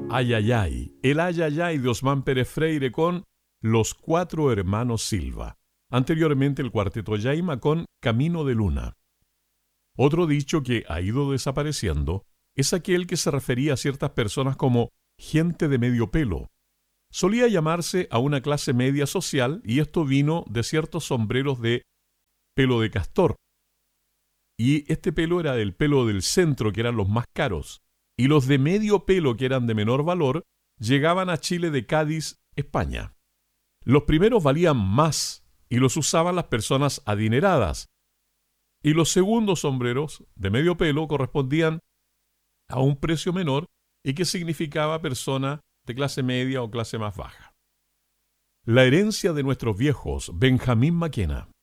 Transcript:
Ayayay, el Ayayay de Osmán Pérez Freire con Los Cuatro Hermanos Silva. Anteriormente el Cuarteto Yaima con Camino de Luna. Otro dicho que ha ido desapareciendo es aquel que se refería a ciertas personas como gente de medio pelo. Solía llamarse a una clase media social y esto vino de ciertos sombreros de pelo de castor. Y este pelo era del pelo del centro, que eran los más caros. Y los de medio pelo, que eran de menor valor, llegaban a Chile de Cádiz, España. Los primeros valían más y los usaban las personas adineradas. Y los segundos sombreros de medio pelo correspondían a un precio menor y que significaba persona de clase media o clase más baja. La herencia de nuestros viejos, Benjamín Maquena.